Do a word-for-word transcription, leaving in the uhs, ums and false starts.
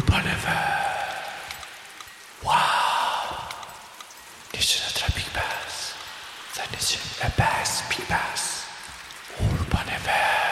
Urban F M. Wow. Lyssna Traffic Pass. Sen lyssnar Pass, P-Pass. Urban F M.